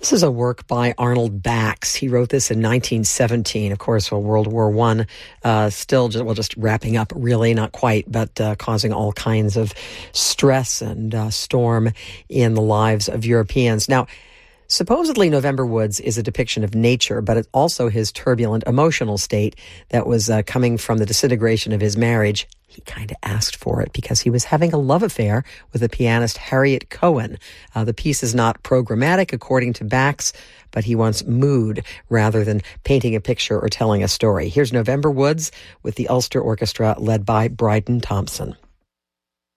This is a work by Arnold Bax. He wrote this in 1917. Of course, World War I, just wrapping up, really, not quite, but causing all kinds of stress and storm in the lives of Europeans. Now, supposedly, November Woods is a depiction of nature, but it's also his turbulent emotional state that was coming from the disintegration of his marriage. He kind of asked for it because he was having a love affair with the pianist Harriet Cohen. The piece is not programmatic, according to Bax, but he wants mood rather than painting a picture or telling a story. Here's November Woods with the Ulster Orchestra led by Bryden Thompson.